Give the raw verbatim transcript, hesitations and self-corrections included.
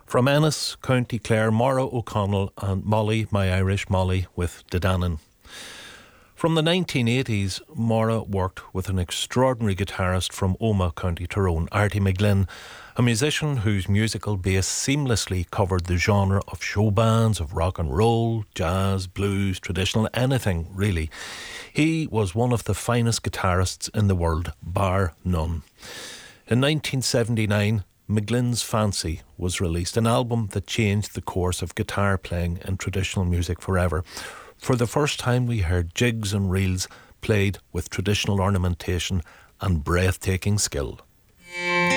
From Ennis, County Clare, Maura O'Connell and Molly, my Irish Molly, with Dedanan. From the nineteen eighties, Maura worked with an extraordinary guitarist from Omagh, County Tyrone, Artie McGlynn, a musician whose musical bass seamlessly covered the genre of show bands, of rock and roll, jazz, blues, traditional, anything really. He was one of the finest guitarists in the world, bar none. In nineteen seventy-nine, McGlynn's Fancy was released, an album that changed the course of guitar playing in traditional music forever. For the first time we heard jigs and reels played with traditional ornamentation and breathtaking skill.